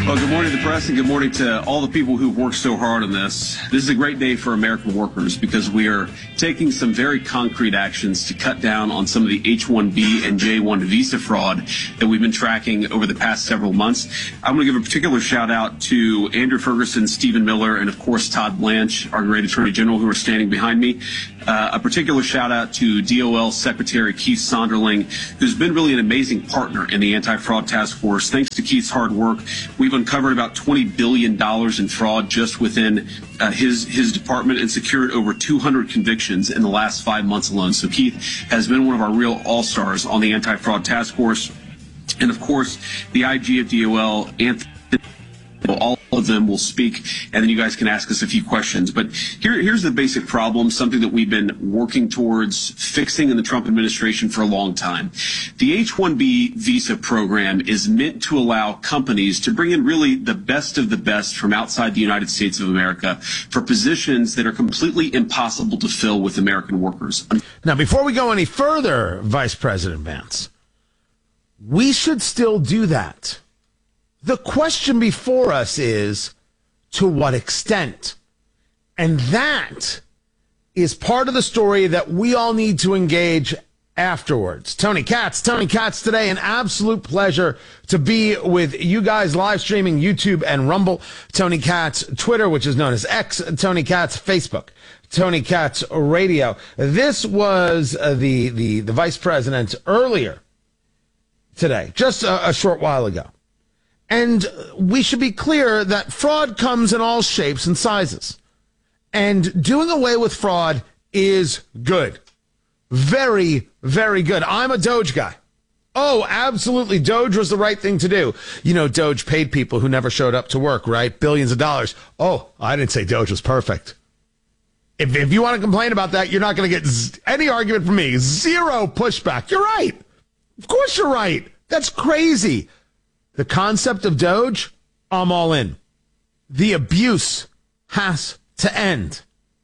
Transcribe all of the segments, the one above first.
Well, good morning to the press and good morning to all the people who've worked so hard on this. This is a great day for American workers because we are taking some very concrete actions to cut down on some of the H-1B and J-1 visa fraud that we've been tracking over the past several months. I'm going to give a particular shout out to Andrew Ferguson, Stephen Miller, and of course Todd Blanche, our great Attorney General, who are standing behind me. A particular shout out to DOL Secretary Keith Sonderling, who's been really an amazing partner in the anti-fraud task force. Thanks to Keith's hard work, we've uncovered about $20 billion in fraud just within his department and secured over 200 convictions in the last 5 months alone. So Keith has been one of our real all-stars on the anti-fraud task force. And of course, the IG of DOL, Anthony, all of them will speak, and then you guys can ask us a few questions. But here's the basic problem, something that we've been working towards fixing in the Trump administration for a long time. The H-1B visa program is meant to allow companies to bring in really the best of the best from outside the United States of America for positions that are completely impossible to fill with American workers. Now, before we go any further, Vice President Vance, we should still do that. The question before us is, to what extent? And that is part of the story that we all need to engage afterwards. Tony Katz today, an absolute pleasure to be with you guys live streaming YouTube and Rumble. Tony Katz, Twitter, which is known as X, Tony Katz, Facebook, Tony Katz Radio. This was the Vice President earlier today, just a short while ago. And we should be clear that fraud comes in all shapes and sizes. And doing away with fraud is good. Very, very good. I'm a Doge guy. Oh, absolutely. Doge was the right thing to do. You know, Doge paid people who never showed up to work, right? Billions of dollars. Oh, I didn't say Doge was perfect. If you want to complain about that, you're not going to get any argument from me. Zero pushback. You're right. Of course you're right. That's crazy. The concept of Doge, I'm all in. The abuse has to end.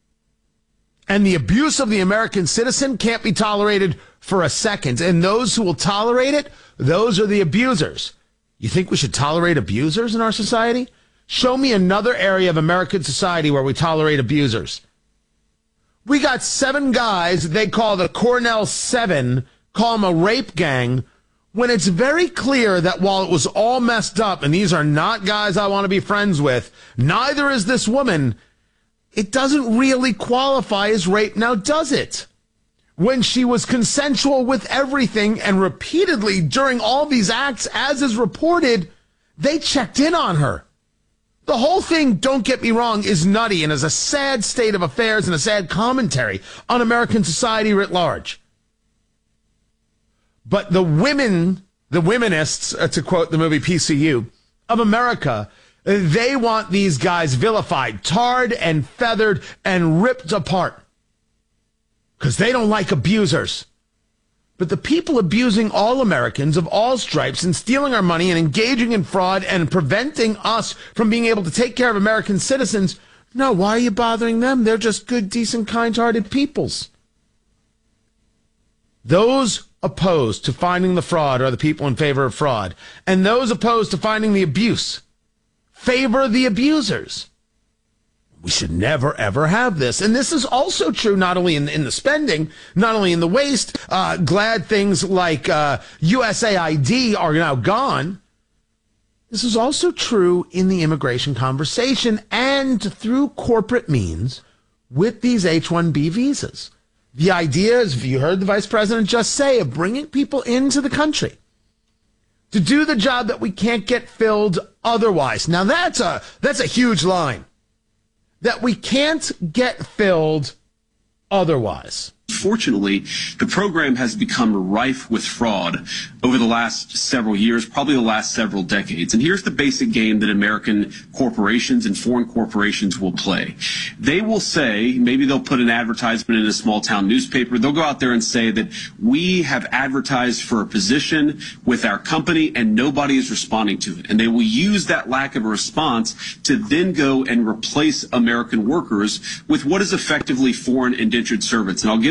And the abuse of the American citizen can't be tolerated for a second. And those who will tolerate it, those are the abusers. You think we should tolerate abusers in our society? Show me another area of American society where we tolerate abusers. We got 7 guys they call the Cornell 7, call them a rape gang, when it's very clear that while it was all messed up, and these are not guys I want to be friends with, neither is this woman, it doesn't really qualify as rape now, does it? When she was consensual with everything and repeatedly during all these acts, as is reported, they checked in on her. The whole thing, don't get me wrong, is nutty and is a sad state of affairs and a sad commentary on American society writ large. But the womenists, to quote the movie PCU, of America, they want these guys vilified, tarred and feathered and ripped apart because they don't like abusers. But the people abusing all Americans of all stripes and stealing our money and engaging in fraud and preventing us from being able to take care of American citizens, no, why are you bothering them? They're just good, decent, kind-hearted peoples. Those opposed to finding the fraud are the people in favor of fraud. And those opposed to finding the abuse favor the abusers. We should never, ever have this. And this is also true not only in the spending, not only in the waste. Glad things like USAID are now gone. This is also true in the immigration conversation and through corporate means with these H-1B visas. The idea is, you heard the vice president just say, of bringing people into the country to do the job that we can't get filled otherwise. Now that's a huge line. That we can't get filled otherwise. Fortunately, the program has become rife with fraud over the last several years, probably the last several decades. And here's the basic game that American corporations and foreign corporations will play. They will say, maybe they'll put an advertisement in a small town newspaper. They'll go out there and say that we have advertised for a position with our company and nobody is responding to it. And they will use that lack of a response to then go and replace American workers with what is effectively foreign indentured servants. And I'll get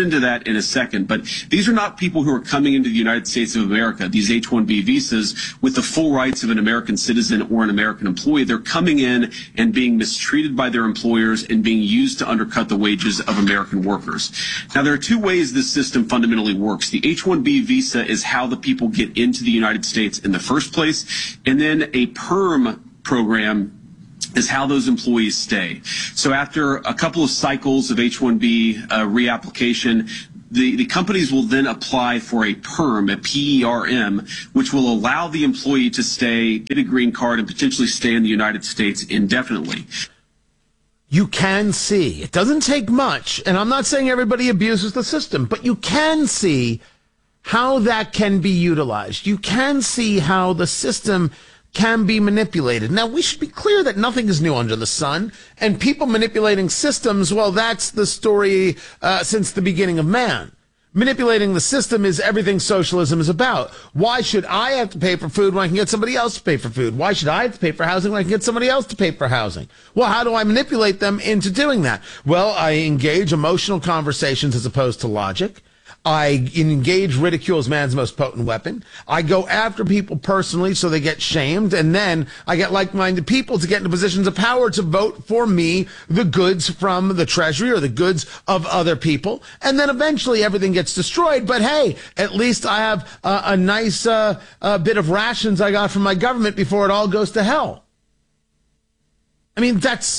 into that in a second, but these are not people who are coming into the United States of America, these H-1B visas, with the full rights of an American citizen or an American employee. They're coming in and being mistreated by their employers and being used to undercut the wages of American workers. Now, there are two ways this system fundamentally works. The H-1B visa is how the people get into the United States in the first place, and then a PERM program is how those employees stay. So after a couple of cycles of H-1B reapplication, the companies will then apply for a PERM, a PERM, which will allow the employee to stay, get a green card, and potentially stay in the United States indefinitely. You can see, it doesn't take much, and I'm not saying everybody abuses the system, but you can see how that can be utilized. You can see how the system can be manipulated. Now, we should be clear that nothing is new under the sun, and people manipulating systems, well, that's the story since the beginning of man. Manipulating the system is everything socialism is about. Why should I have to pay for food when I can get somebody else to pay for food? Why should I have to pay for housing when I can get somebody else to pay for housing? Well, how do I manipulate them into doing that? Well, I engage emotional conversations as opposed to logic. I engage ridicule as man's most potent weapon. I go after people personally so they get shamed, and then I get like-minded people to get into positions of power to vote for me, the goods from the treasury or the goods of other people, and then eventually everything gets destroyed. But hey, at least I have a nice bit of rations I got from my government before it all goes to hell. I mean,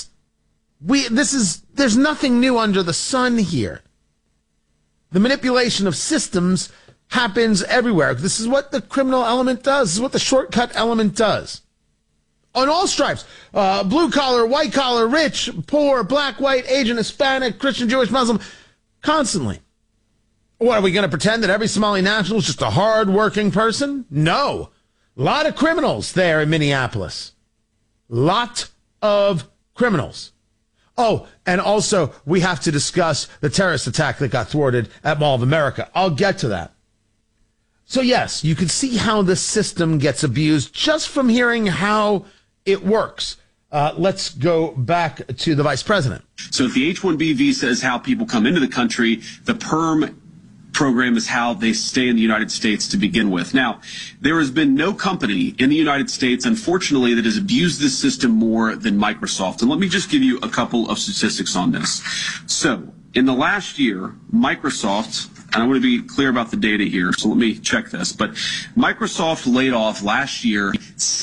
there's nothing new under the sun here. The manipulation of systems happens everywhere. This is what the criminal element does. This is what the shortcut element does. On all stripes, blue collar, white collar, rich, poor, black, white, Asian, Hispanic, Christian, Jewish, Muslim, constantly. What, are we going to pretend that every Somali national is just a hard-working person? No. A lot of criminals there in Minneapolis. Lot of criminals. Oh, and also, we have to discuss the terrorist attack that got thwarted at Mall of America. I'll get to that. So, yes, you can see how the system gets abused just from hearing how it works. Let's go back to the vice president. So if the H-1B visa is how people come into the country, the PERM program is how they stay in the United States to begin with. Now, there has been no company in the United States, unfortunately, that has abused this system more than Microsoft. And let me just give you a couple of statistics on this. So, in the last year, Microsoft, and I want to be clear about the data here, so let me check this, but Microsoft laid off last year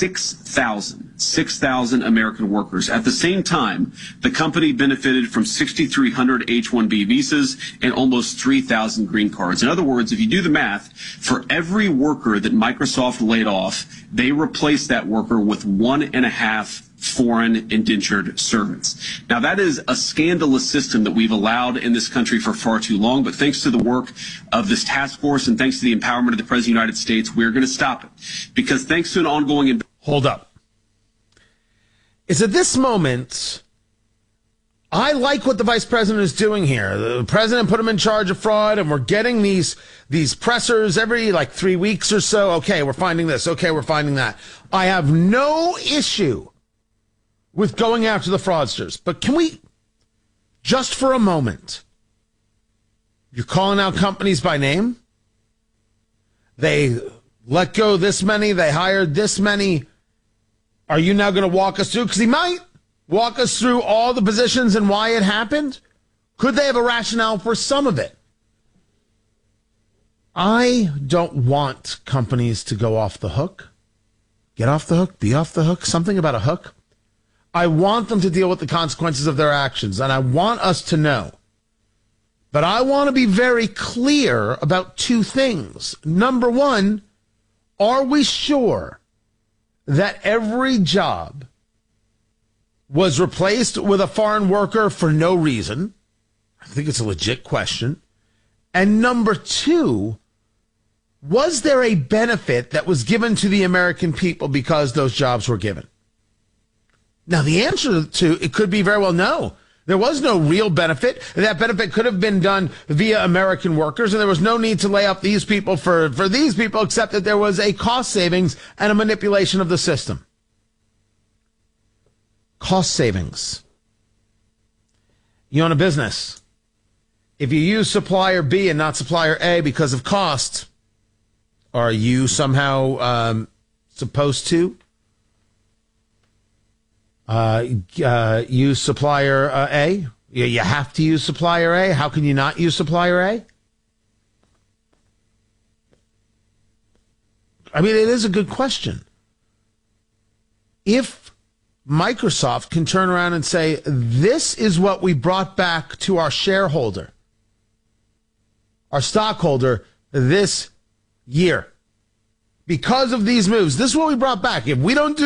6,000 American workers. At the same time, the company benefited from 6,300 H-1B visas and almost 3,000 green cards. In other words, if you do the math, for every worker that Microsoft laid off, they replaced that worker with 1.5 foreign indentured servants. Now, that is a scandalous system that we've allowed in this country for far too long, but thanks to the work of this task force and thanks to the empowerment of the President of the United States, we're going to stop it. Because thanks to an ongoing... Hold up. Is at this moment, I like what the vice president is doing here. The president put him in charge of fraud, and we're getting these pressers every 3 weeks or so. Okay, we're finding this. Okay, we're finding that. I have no issue with going after the fraudsters. But can we, just for a moment, you're calling out companies by name? They let go this many, they hired this many. Are you now going to walk us through? Because he might walk us through all the positions and why it happened. Could they have a rationale for some of it? I don't want companies to go off the hook. Get off the hook, be off the hook, something about a hook. I want them to deal with the consequences of their actions, and I want us to know. But I want to be very clear about two things. Number one, are we sure that every job was replaced with a foreign worker for no reason? I think it's a legit question. And number two, was there a benefit that was given to the American people because those jobs were given? Now, the answer to it could be very well no. There was no real benefit. That benefit could have been done via American workers, and there was no need to lay off these people for these people, except that there was a cost savings and a manipulation of the system. Cost savings. You own a business. If you use supplier B and not supplier A because of cost, are you somehow supposed to use supplier A? You have to use supplier A. How can you not use supplier A? I mean, it is a good question. If Microsoft can turn around and say, this is what we brought back to our shareholder, our stockholder this year, because of these moves, this is what we brought back. If we don't do